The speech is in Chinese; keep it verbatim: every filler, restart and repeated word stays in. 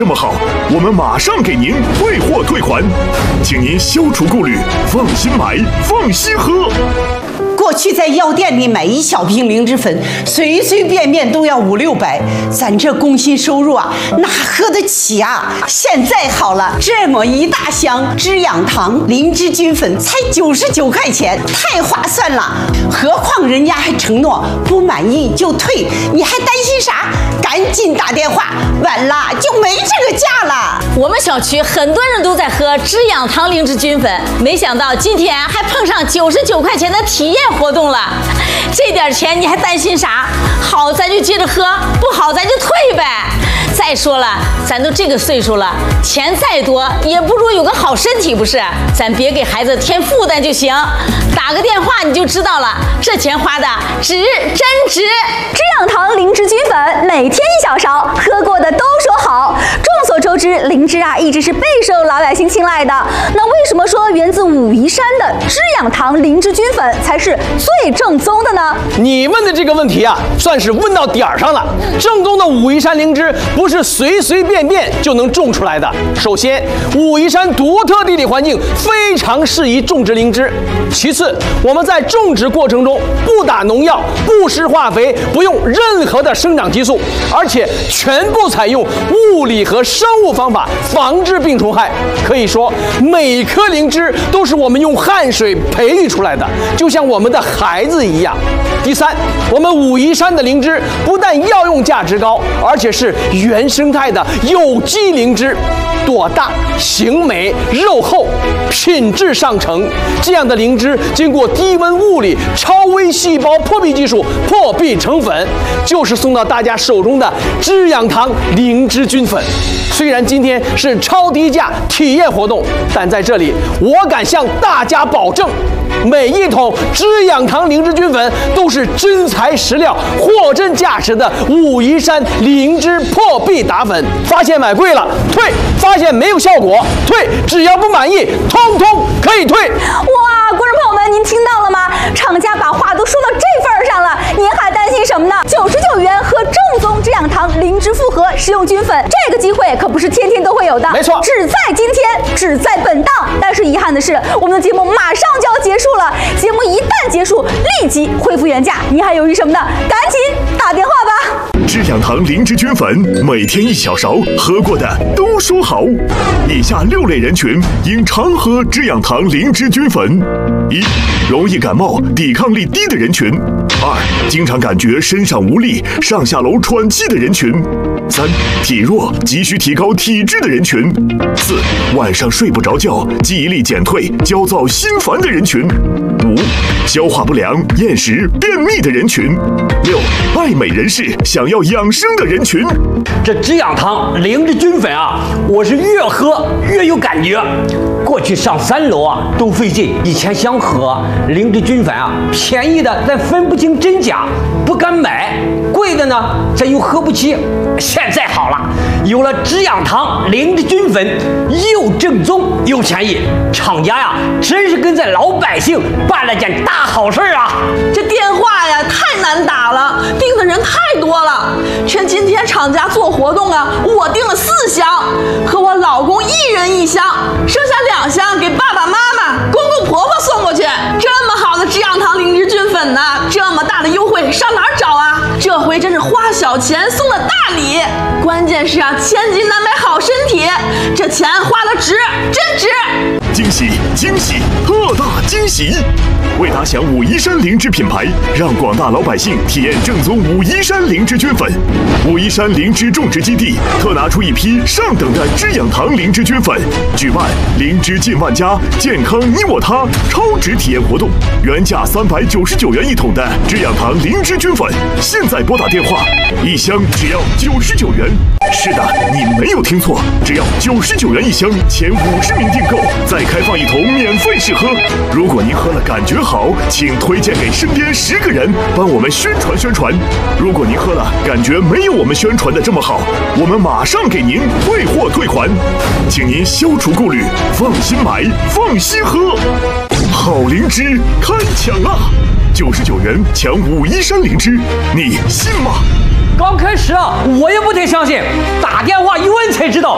这么好，我们马上给您退货退款，请您消除顾虑，放心买，放心喝。 过去在药店里买一小瓶灵芝粉，随随便便都要五六百，咱这工薪收入啊，哪喝得起啊？现在好了，这么一大箱滋养堂灵芝菌粉才九十九块钱，太划算了。何况人家还承诺不满意就退，你还担心啥？赶紧打电话，晚了就没这个价了。 我们小区很多人都在喝滋养堂灵芝菌粉，没想到今天还碰上九十九块钱的体验活动了，这点钱你还担心啥？好咱就接着喝，不好咱就退呗。再说了，咱都这个岁数了，钱再多也不如有个好身体，不是？咱别给孩子添负担就行。打个电话你就知道了，这钱花的值，真值。 滋养堂灵芝菌粉，每天一小勺，喝过的都说好。众所周知，灵芝啊一直是备受老百姓青睐的。那为什么说源自武夷山的滋养堂灵芝菌粉才是最正宗的呢？ 你问的这个问题啊，算是问到点儿上了。正宗的武夷山灵芝不是随随便便就能种出来的。首先，武夷山独特地理环境非常适宜种植灵芝。其次，我们在种植过程中不打农药、不施化肥，不用任何的生长激素，而且全部采用物理和生物方法防治病虫害。可以说，每一颗灵芝都是我们用汗水培育出来的，就像我们的孩子一样。第三，我们武夷山的灵芝不但药用价值高，而且是原生态的有机灵芝，朵大、形美、肉厚，品质上乘。这样的灵芝经过低温物理、超微细胞破壁技术破壁成粉，就是送到大家手中的滋养堂灵芝菌粉。虽然今天是超低价体验活动，但在这里我敢向大家保证，每一桶滋养堂灵芝菌粉都是真材实料、货真价实的武夷山灵芝破壁打粉。发现买贵了退，发现没有效果退，只要不满意，通通可以退。 哇，观众朋友们，您听到了吗？厂家把话都说到这份儿上了，您还担心什么呢？九十九元喝正宗滋养堂灵芝复合食用菌粉，这个机会可不是天天都会有的， 没错， 只在今天，只在本档。但是遗憾的是，我们的节目马上就要结束了，节目一旦结束，立即恢复原价，您还犹豫什么呢？赶紧打电话吧！ 滋养堂灵芝菌粉，每天一小勺，喝过的都说好。以下六类人群应常喝滋养堂灵芝菌粉：一、容易感冒、抵抗力低的人群；二、经常感觉身上无力、上下楼喘气的人群；三、体弱、急需提高体质的人群；四、晚上睡不着觉、记忆力减退、焦躁心烦的人群；五、消化不良、厌食、便秘的人群；六、爱美人士想要养生的人群。 这滋养堂灵芝菌粉啊，我是越喝越有感觉。过去上三楼啊都费劲，以前想喝灵芝菌粉啊，便宜的咱分不清真假，不敢买；贵的呢，咱又喝不起。现在好了，有了滋养堂灵芝菌粉，又正宗又便宜，厂家呀真是跟咱老百姓办了件大好事啊！ 这电话呀太难打了，订的人太多了。趁今天厂家做活动啊，我订了四箱，和我老公一人一箱，剩下两箱给爸爸妈妈、公公婆婆送过去。这么好的滋养堂灵芝菌粉呢，这么大的优惠上哪儿找啊？这回真是花小钱送了大礼，关键是啊，千金难买好身体，这钱花的值，真值！ 惊喜惊喜，特大惊喜！为打响武夷山灵芝品牌，让广大老百姓体验正宗武夷山灵芝菌粉，武夷山灵芝种植基地特拿出一批上等的滋养堂灵芝菌粉，举办灵芝进万家，健康你我他超值体验活动，原价三百九十九元一桶的滋养堂灵芝菌粉，现在拨打电话，一箱只要九十九元。是的，你没有听错，只要九十九元一箱，前五十名订购再开放一桶免费试喝。如果您喝了感觉好，请推荐给身边十个人，帮我们宣传宣传。如果您喝了感觉没有我们宣传的这么好，我们马上给您退货退款，请您消除顾虑，放心买，放心喝。好灵芝开抢啊！九十九元抢武夷山灵芝，你信吗？ 刚开始啊，我也不太相信，打电话一问才知道，